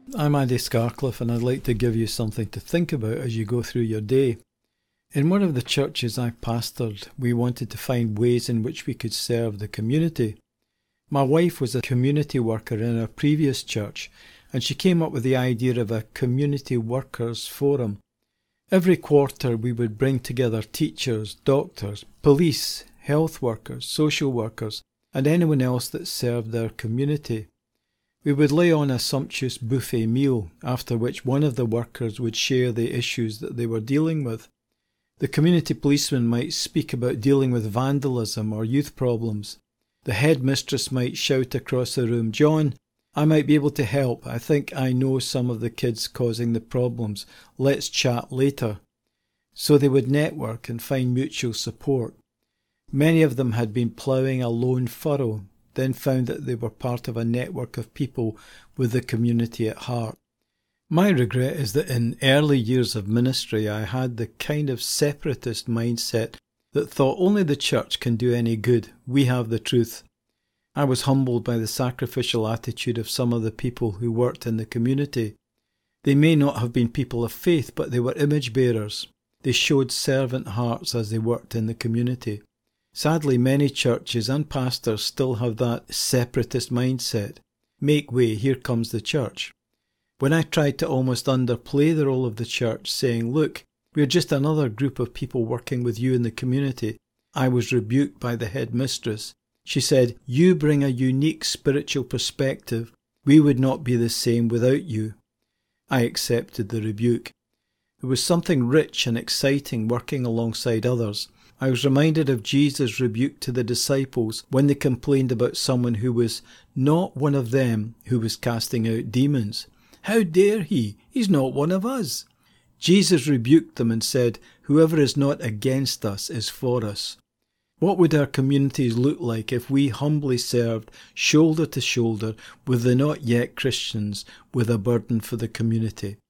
I'm Andy Scarcliffe, and I'd like to give you something to think about as you go through your day. In one of the churches I pastored, we wanted to find ways in which we could serve the community. My wife was a community worker in our previous church, and she came up with the idea of a community workers forum. Every quarter we would bring together teachers, doctors, police, health workers, social workers, and anyone else that served their community. We would lay on a sumptuous buffet meal, after which one of the workers would share the issues that they were dealing with. The community policeman might speak about dealing with vandalism or youth problems. The headmistress might shout across the room, "John, I might be able to help. I think I know some of the kids causing the problems. Let's chat later." So they would network and find mutual support. Many of them had been ploughing a lone furrow, then found that they were part of a network of people with the community at heart. My regret is that in early years of ministry I had the kind of separatist mindset that thought only the church can do any good. We have the truth. I was humbled by the sacrificial attitude of some of the people who worked in the community. They may not have been people of faith, but they were image bearers. They showed servant hearts as they worked in the community. Sadly, many churches and pastors still have that separatist mindset. Make way, here comes the church. When I tried to almost underplay the role of the church, saying, "Look, we're just another group of people working with you in the community," I was rebuked by the headmistress. She said, "You bring a unique spiritual perspective. We would not be the same without you." I accepted the rebuke. There was something rich and exciting working alongside others. I was reminded of Jesus' rebuke to the disciples when they complained about someone who was not one of them who was casting out demons. "How dare he? He's not one of us." Jesus rebuked them and said, "Whoever is not against us is for us." What would our communities look like if we humbly served shoulder to shoulder with the not yet Christians with a burden for the community?